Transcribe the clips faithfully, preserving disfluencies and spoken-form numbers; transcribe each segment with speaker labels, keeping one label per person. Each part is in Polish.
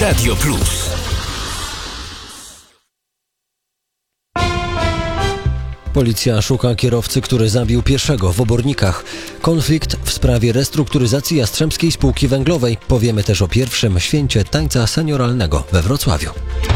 Speaker 1: Radio Plus.
Speaker 2: Policja szuka kierowcy, który zabił pieszego w Obornikach. Konflikt w sprawie restrukturyzacji Jastrzębskiej Spółki Węglowej. Powiemy też o pierwszym święcie tańca senioralnego we Wrocławiu.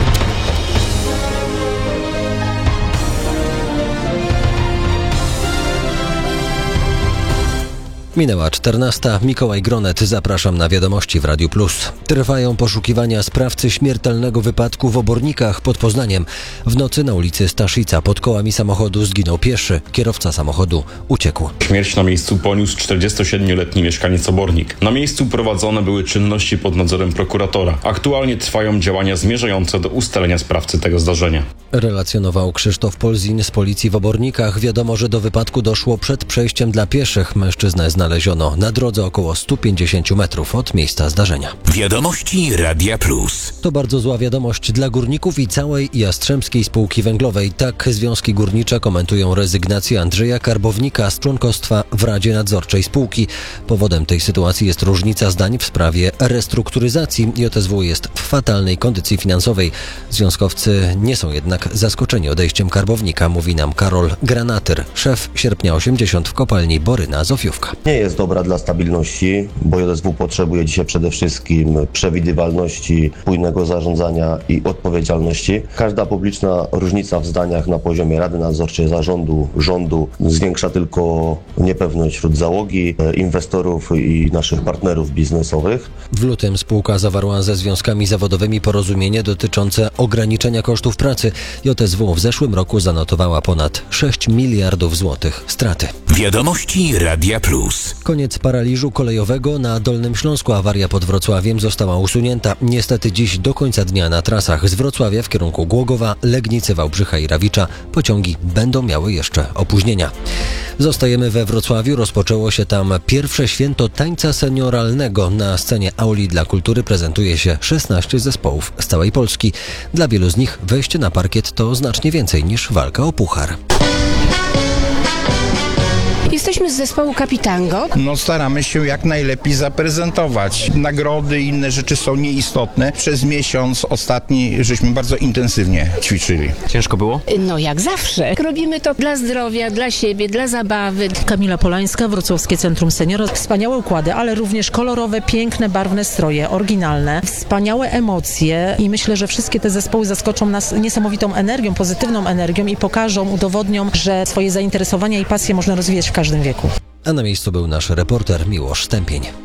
Speaker 2: Minęła czternasta. Mikołaj Gronet, zapraszam na wiadomości w Radiu Plus. Trwają poszukiwania sprawcy śmiertelnego wypadku w Obornikach pod Poznaniem. W nocy na ulicy Staszica pod kołami samochodu zginął pieszy. Kierowca samochodu uciekł.
Speaker 3: Śmierć na miejscu poniósł czterdziestosiedmioletni mieszkaniec Obornik. Na miejscu prowadzone były czynności pod nadzorem prokuratora. Aktualnie trwają działania zmierzające do ustalenia sprawcy tego zdarzenia.
Speaker 2: Relacjonował Krzysztof Polzin z policji w Obornikach. Wiadomo, że do wypadku doszło przed przejściem dla pieszych. Mężczyznę znaleziono na drodze około stu pięćdziesięciu metrów od miejsca zdarzenia.
Speaker 1: Wiadomości Radia Plus.
Speaker 2: To bardzo zła wiadomość dla górników i całej Jastrzębskiej Spółki Węglowej. Tak związki górnicze komentują rezygnację Andrzeja Karbownika z członkostwa w Radzie Nadzorczej spółki. Powodem tej sytuacji jest różnica zdań w sprawie restrukturyzacji. J S W jest w fatalnej kondycji finansowej. Związkowcy nie są jednak zaskoczeni odejściem Karbownika, mówi nam Karol Granatyr, szef Sierpnia osiemdziesiąt w kopalni Boryna Zofiówka.
Speaker 4: Nie jest dobra dla stabilności, bo J S W potrzebuje dzisiaj przede wszystkim przewidywalności, spójnego zarządzania i odpowiedzialności. Każda publiczna różnica w zdaniach na poziomie Rady Nadzorczej, zarządu, rządu zwiększa tylko niepewność wśród załogi, inwestorów i naszych partnerów biznesowych.
Speaker 2: W lutym spółka zawarła ze związkami zawodowymi porozumienie dotyczące ograniczenia kosztów pracy. J S W w zeszłym roku zanotowała ponad sześć miliardów złotych straty.
Speaker 1: Wiadomości Radia Plus.
Speaker 2: Koniec paraliżu kolejowego na Dolnym Śląsku. Awaria pod Wrocławiem została usunięta. Niestety dziś do końca dnia na trasach z Wrocławia w kierunku Głogowa, Legnicy, Wałbrzycha i Rawicza pociągi będą miały jeszcze opóźnienia. Zostajemy we Wrocławiu. Rozpoczęło się tam pierwsze święto tańca senioralnego. Na scenie auli dla kultury prezentuje się szesnaście zespołów z całej Polski. Dla wielu z nich wejście na parkiet to znacznie więcej niż walka o puchar.
Speaker 5: Jesteśmy z zespołu Kapitango.
Speaker 6: No staramy się jak najlepiej zaprezentować. Nagrody i inne rzeczy są nieistotne. Przez miesiąc ostatni żeśmy bardzo intensywnie ćwiczyli.
Speaker 7: Ciężko było?
Speaker 5: No jak zawsze. Robimy to dla zdrowia, dla siebie, dla zabawy.
Speaker 8: Kamila Polańska, Wrocławskie Centrum Seniora. Wspaniałe układy, ale również kolorowe, piękne, barwne stroje, oryginalne. Wspaniałe emocje i myślę, że wszystkie te zespoły zaskoczą nas niesamowitą energią, pozytywną energią i pokażą, udowodnią, że swoje zainteresowania i pasje można rozwijać w każdym wieku.
Speaker 2: A na miejscu był nasz reporter Miłosz Stępień.